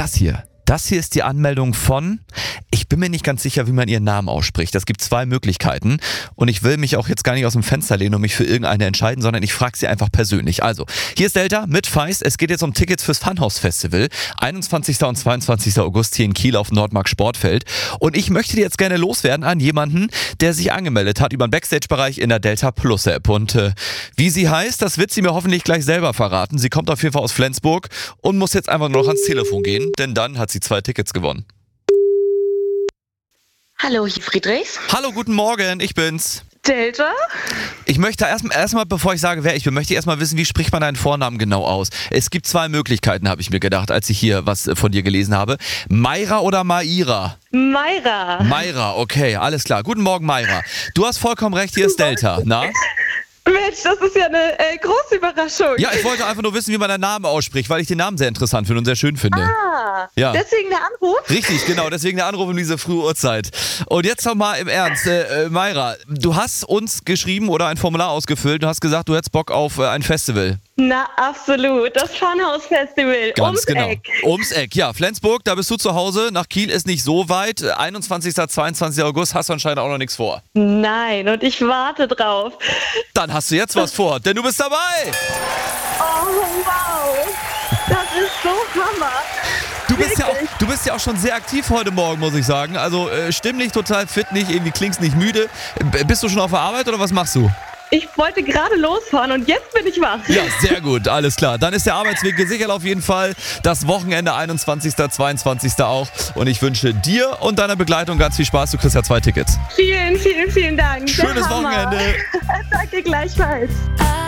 das hier. Das hier ist die Anmeldung von, ich bin mir nicht ganz sicher, wie man ihren Namen ausspricht. Es gibt 2 Möglichkeiten und ich will mich auch jetzt gar nicht aus dem Fenster lehnen und mich für irgendeine entscheiden, sondern ich frage sie einfach persönlich. Also, hier ist Delta mit Feist. Es geht jetzt um Tickets fürs Funhouse Festival. 21. und 22. August hier in Kiel auf dem Nordmark Sportfeld. Und ich möchte die jetzt gerne loswerden an jemanden, der sich angemeldet hat über den Backstage-Bereich in der Delta Plus App. Und wie sie heißt, das wird sie mir hoffentlich gleich selber verraten. Sie kommt auf jeden Fall aus Flensburg und muss jetzt einfach nur noch ans Telefon gehen, denn dann hat sie 2 Tickets gewonnen. Hallo, hier Friedrichs. Hallo, guten Morgen, ich bin's. Delta? Ich möchte erstmal, bevor ich sage, wer ich bin, möchte ich erstmal wissen, wie spricht man deinen Vornamen genau aus? Es gibt 2 Möglichkeiten, habe ich mir gedacht, als ich hier was von dir gelesen habe. Mayra oder Maira? Mayra. Mayra, okay, alles klar. Guten Morgen, Mayra. Du hast vollkommen recht, hier ist Delta, na? Mensch, das ist ja eine große Überraschung. Ja, ich wollte einfach nur wissen, wie man deinen Namen ausspricht, weil ich den Namen sehr interessant finde und sehr schön finde. Ja. Deswegen der Anruf? Richtig, genau, deswegen der Anruf um diese frühe Uhrzeit. Und jetzt noch mal im Ernst, Mayra, du hast uns geschrieben oder ein Formular ausgefüllt, du hast gesagt, du hättest Bock auf ein Festival. Na, absolut. Das Funhouse Festival. Ganz ums genau. Eck. Ums Eck, ja. Flensburg, da bist du zu Hause. Nach Kiel ist nicht so weit. 21. 22. August hast du anscheinend auch noch nichts vor. Nein, und ich warte drauf. Dann hast du jetzt was vor, denn du bist dabei. Oh, wow. Das ist so Hammer. Du bist ja auch schon sehr aktiv heute Morgen, muss ich sagen. Also stimmlich total fit, nicht irgendwie klingst nicht müde. Bist du schon auf der Arbeit oder was machst du? Ich wollte gerade losfahren und jetzt bin ich wach. Ja, sehr gut, alles klar. Dann ist der Arbeitsweg gesichert auf jeden Fall. Das Wochenende 21., 22. auch. Und ich wünsche dir und deiner Begleitung ganz viel Spaß. Du kriegst ja 2 Tickets. Vielen, vielen, vielen Dank. Schönes Der Hammer. Wochenende. Danke gleichfalls.